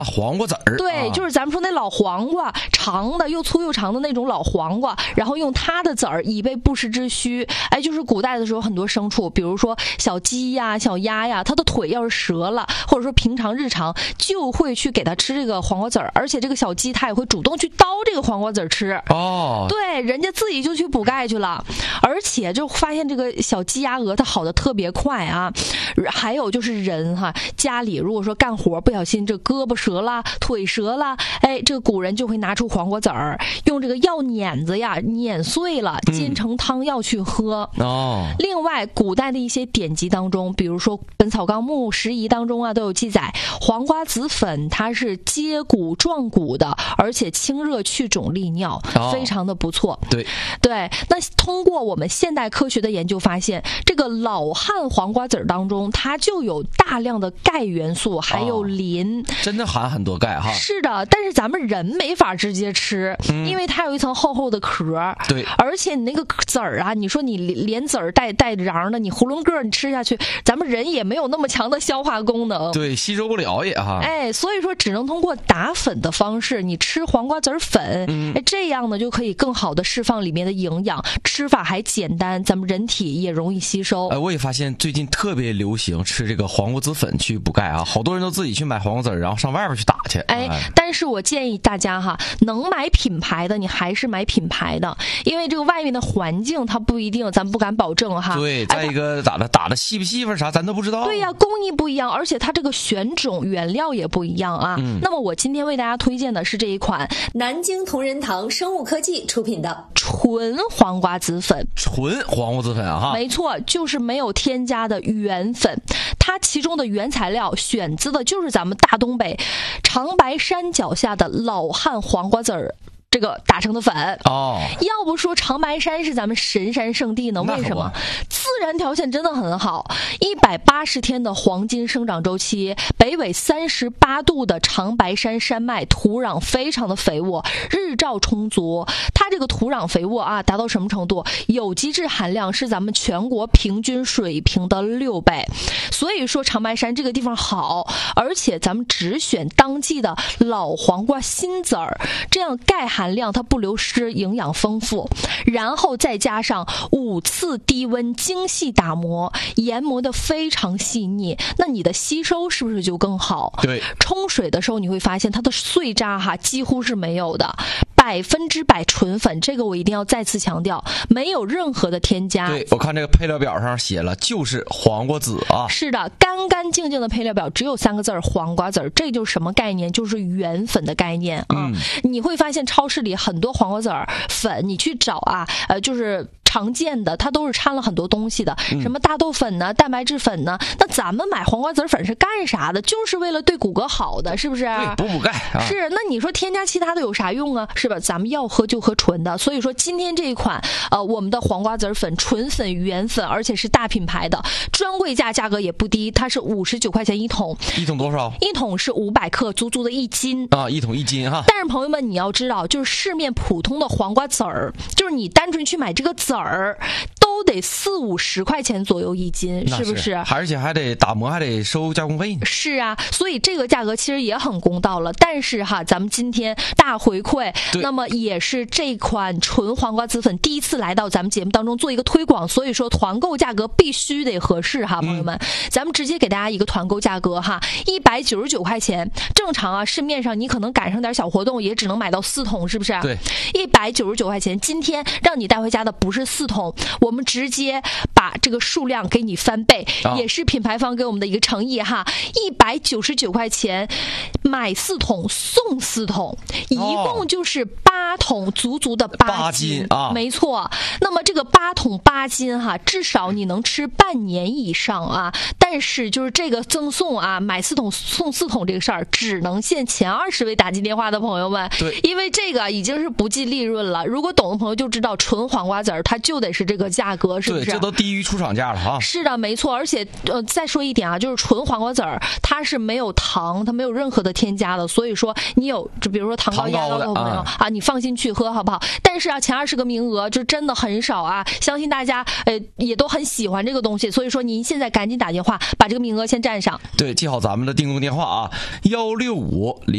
黄瓜籽儿， 对，就是咱们说那老黄瓜，长的又粗又长的那种老黄瓜，然后用它的籽儿以备不时之需。哎，就是古代的时候很多牲畜，比如说小鸡呀、小鸭呀，它的腿要是折了，或者说平常日常就会去给它吃这个黄瓜籽儿，而且这个小鸡它也会主动去叨这个黄瓜籽儿吃。 哦， 对，人家自己就去补钙去了，而且就发现这个小鸡鸭鹅它好的特别快啊。还有就是人哈，家里如果说干活不小心这胳膊折了、腿折了，哎，这个古人就会拿出黄瓜籽儿，用这个药碾子呀碾碎了，煎成汤药去喝。 哦， 另外，古代的一些典籍当中，比如说《本草纲目》《拾遗》当中啊，都有记载，黄瓜籽粉它是接骨壮骨的，而且清热去肿利尿，非常的不错。 对， 那通过我们现代科学的研究发现，这个老汉黄瓜籽当中，它就有大量的钙元素，还有磷， 真的含很多钙哈。 是的，但是咱们人没法直接吃，因为它有一层厚厚的壳。 对， 而且你那个籽儿啊，你说你连籽儿带瓤的，你囫囵个你吃下去，咱们人也没有那么强的消化功能， 对，吸收不了也哈。 哎，所以说只能通过打粉的方式，你吃黄瓜籽粉，这样呢就可以更好的释放里面的营养，吃法还简单，咱们人体也容易吸收。 我也发现最近特别流行吃这个黄瓜籽粉去补钙啊，好多人都自己去买黄瓜籽，然后上外边去打去。 哎，但是我建议大家哈，能买品牌的你还是买品牌的，因为这个外面的环境它不一定，咱不敢保证哈。 对，再一个打的细不细份啥咱都不知道。 对呀，工艺不一样，而且它这个选种原料也不一样啊。那么我今天为大家推荐的是这一款南京同仁堂生物科技出品的纯黄瓜籽粉。 纯黄瓜籽粉啊哈， 没错，就是没有添加的原粉，它其中的原材料选自的就是咱们大东北长白山脚下的老汉黄瓜籽儿。这个打成的粉哦， 要不说长白山是咱们神山圣地呢？为什么？自然条件真的很好，180天的黄金生长周期，北纬38度的长白山山脉，土壤非常的肥沃，日照充足。它这个土壤肥沃啊，达到什么程度？有机质含量是咱们全国平均水平的6倍。所以说长白山这个地方好，而且咱们只选当季的老黄瓜新籽儿，这样钙含量它不流失，营养丰富，然后再加上5次低温精细打磨，研磨的非常细腻，那你的吸收是不是就更好？ 对， 冲水的时候你会发现它的碎渣哈几乎是没有的，100%纯粉，这个我一定要再次强调，没有任何的添加。 对，我看这个配料表上写了，就是黄瓜籽啊。 是的，干干净净的配料表只有3个字儿，黄瓜籽儿，这就是什么概念？就是原粉的概念啊。你会发现超市里很多黄瓜籽儿粉，你去找啊，就是常见的，它都是掺了很多东西的，什么大豆粉呢、蛋白质粉呢。那咱们买黄瓜籽粉是干啥的？就是为了对骨骼好的，是不是？ 对，补钙啊。 是，那你说添加其他的有啥用啊？是吧？咱们要喝就喝纯的。所以说今天这一款我们的黄瓜籽粉纯粉原粉，而且是大品牌的，专柜价格也不低，它是59块钱一桶。 一桶多少？ 一桶是500克，足足的1斤啊，一桶1斤哈。 但是朋友们，你要知道，就是市面普通的黄瓜籽儿，就是你单纯去买这个籽儿，都得40-50块钱左右1斤，是不是？ 而且还得打磨，还得收加工费呢。 是啊，所以这个价格其实也很公道了。但是哈，咱们今天大回馈，那么也是这款纯黄瓜籽粉第一次来到咱们节目当中做一个推广，所以说团购价格必须得合适哈，朋友们，咱们直接给大家一个团购价格哈，199块钱。正常啊，市面上你可能赶上点小活动，也只能买到4桶，是不是？ 对 ，199块钱。今天让你带回家的不是4桶，我们直接把这个数量给你翻倍，也是品牌方给我们的一个诚意哈。199块钱买4桶送4桶，一共就是8桶，足足的8斤啊， 没错。那么这个8桶8斤哈，至少你能吃半年以上啊。但是就是这个赠送啊，买4桶送4桶这个事儿，只能限前20位打进电话的朋友们。 对， 因为这个已经是不计利润了。如果懂的朋友就知道，纯黄瓜籽儿它就得是这个价格，是不是？ 对，这都低于出厂价了哈。 是的，没错。而且再说一点啊，就是纯黄瓜籽儿它是没有糖，它没有任何的添加的，所以说你有就比如说糖高压高的朋友啊，你放心去喝好不好？但是啊，前20个名额就真的很少啊，相信大家也都很喜欢这个东西，所以说您现在赶紧打电话把这个名额先占上。 对，记好咱们的订购电话啊，165